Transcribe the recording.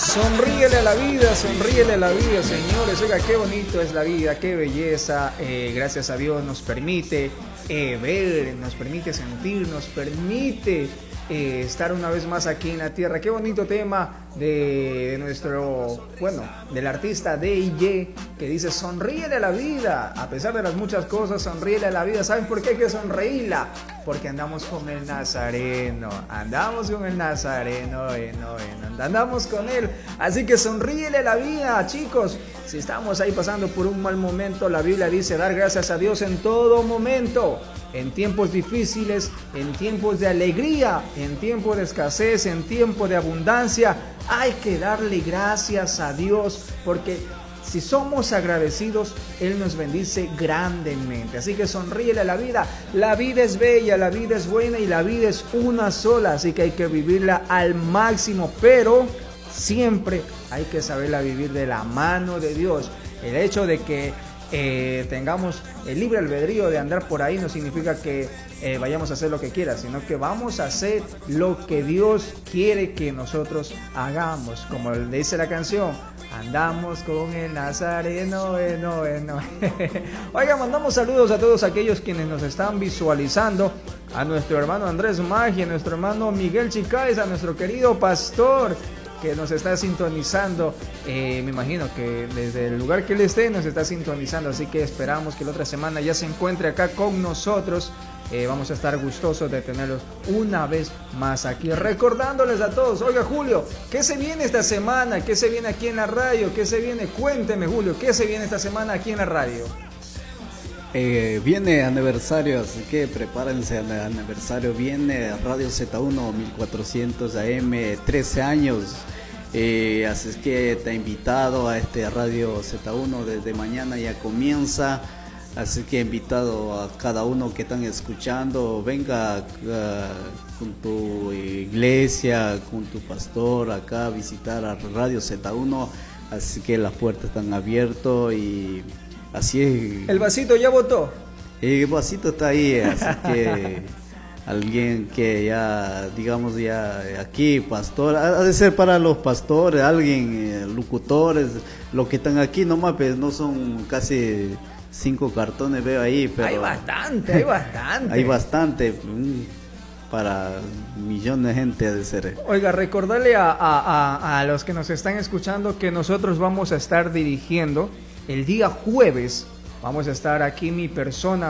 Sonríele a la vida, señores. Oiga, qué bonito es la vida, qué belleza. Gracias a Dios nos permite ver, nos permite sentir, nos permite estar una vez más aquí en la tierra. Qué bonito tema de nuestro, bueno, del artista D.I.Y. que dice: sonríele a la vida, a pesar de las muchas cosas, sonríele a la vida. ¿Saben por qué hay que sonreírla? Porque andamos con el Nazareno, andamos con él. Así que sonríele a la vida, chicos. Si estamos ahí pasando por un mal momento, la Biblia dice dar gracias a Dios en todo momento. En tiempos difíciles, en tiempos de alegría, en tiempos de escasez, en tiempos de abundancia, hay que darle gracias a Dios, porque si somos agradecidos, Él nos bendice grandemente. Así que sonríele a la vida. La vida es bella, la vida es buena y la vida es una sola. Así que hay que vivirla al máximo, pero siempre hay que saberla vivir de la mano de Dios. El hecho de que tengamos el libre albedrío de andar por ahí no significa que vayamos a hacer lo que quiera, sino que vamos a hacer lo que Dios quiere que nosotros hagamos. Como dice la canción, andamos con el Nazareno, Oiga, mandamos saludos a todos aquellos quienes nos están visualizando, a nuestro hermano Andrés Magia, a nuestro hermano Miguel Chicáez, a nuestro querido pastor que nos está sintonizando, me imagino que desde el lugar que él esté nos está sintonizando, así que esperamos que la otra semana ya se encuentre acá con nosotros. Vamos a estar gustosos de tenerlos una vez más aquí, recordándoles a todos. Oiga, Julio, ¿qué se viene esta semana? ¿Qué se viene aquí en la radio? ¿Qué se viene? Cuénteme, Julio, ¿qué se viene esta semana aquí en la radio? Viene aniversario, así que prepárense al aniversario. Viene Radio Z1 1400 AM, 13 años. Así es que te he invitado a este Radio Z1. Desde mañana ya comienza. Así que he invitado a cada uno que están escuchando. Venga con tu iglesia, con tu pastor acá a visitar a Radio Z1. Así que las puertas están abiertas y así es. ¿El vasito ya votó? El vasito está ahí, así que alguien que ya, digamos ya aquí, pastor, ha de ser para los pastores, alguien, locutores, los que están aquí nomás, pues no son casi 5 cartones, veo ahí, pero hay bastante. Hay bastante, para millones de gente ha de ser. Oiga, recordarle a los que nos están escuchando que nosotros vamos a estar dirigiendo el día jueves. Vamos a estar aquí mi persona,